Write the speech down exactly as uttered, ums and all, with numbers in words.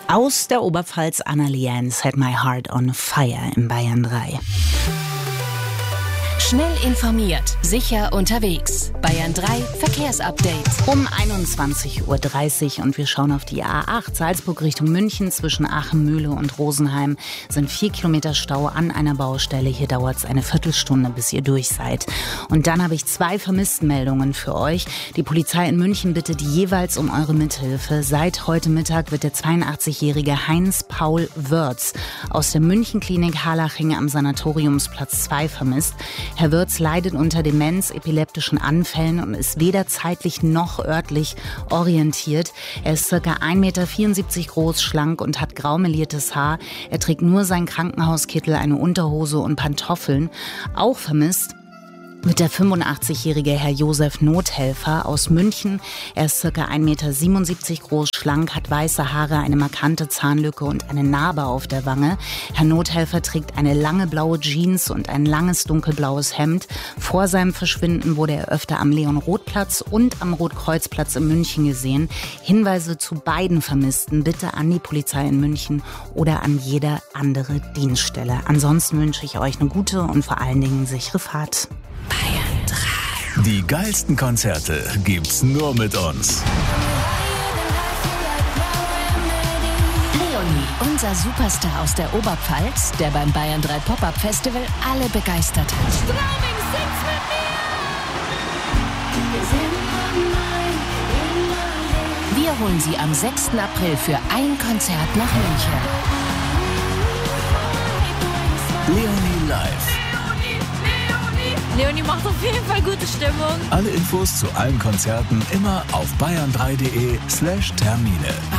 Aus der Oberpfalz Anna-Liane, Set My Heart on Fire im Bayern drei. Schnell informiert, sicher unterwegs. Bayern drei Verkehrsupdate. Um einundzwanzig Uhr dreißig und wir schauen auf die A acht Salzburg Richtung München. Zwischen Aachen, Mühle und Rosenheim sind vier Kilometer Stau an einer Baustelle. Hier dauert es eine Viertelstunde, bis ihr durch seid. Und dann habe ich zwei Vermisstenmeldungen für euch. Die Polizei in München bittet jeweils um eure Mithilfe. Seit heute Mittag wird der zweiundachtzigjährige Heinz-Paul Wörz aus der Münchenklinik Harlaching am Sanatoriumsplatz zwei vermisst. Herr Wörz leidet unter Demenz, epileptischen Anfällen und ist weder zeitlich noch örtlich orientiert. Er ist ca. ein Meter vierundsiebzig groß, schlank und hat grau meliertes Haar. Er trägt nur seinen Krankenhauskittel, eine Unterhose und Pantoffeln. Auch vermisst wird der fünfundachtzigjährige Herr Josef Nothelfer aus München. Er ist ca. ein Meter siebenundsiebzig groß, schlank, hat weiße Haare, eine markante Zahnlücke und eine Narbe auf der Wange. Herr Nothelfer trägt eine lange blaue Jeans und ein langes dunkelblaues Hemd. Vor seinem Verschwinden wurde er öfter am Leon-Roth-Platz und am Rotkreuzplatz in München gesehen. Hinweise zu beiden Vermissten bitte an die Polizei in München oder an jede andere Dienststelle. Ansonsten wünsche ich euch eine gute und vor allen Dingen sichere Fahrt. Bayern drei. Die geilsten Konzerte gibt's nur mit uns. Leonie, unser Superstar aus der Oberpfalz, der beim Bayern drei Pop-Up Festival alle begeistert hat. Straubing, sing's mit mir! Wir holen sie am sechsten April für ein Konzert nach München. Leonie live. Leonie macht auf jeden Fall gute Stimmung. Alle Infos zu allen Konzerten immer auf bayern drei punkt de slash Termine.